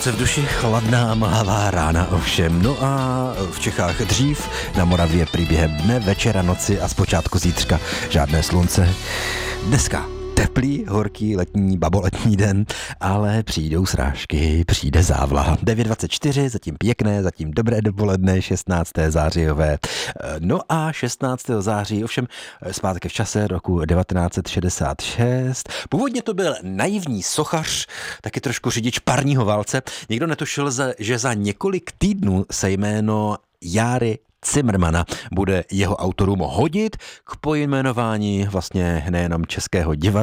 slunce v duši, chladná mlhavá rána ovšem. No a v Čechách dřív, na Moravě prý během dne, večera, noci a zpočátku zítřka žádné slunce. Dneska teplý, horký, letní, baboletní den, ale přijdou srážky, přijde závlaha. 9:24, zatím pěkné, zatím dobré dopoledne, 16. zářijové. No a 16. září, ovšem zpátky v čase roku 1966. Původně to byl naivní sochař, taky trošku řidič parního válce. Nikdo netušil, že za několik týdnů se jméno Járy Cimrmana bude jeho autorům hodit k pojmenování vlastně nejenom českého divadla,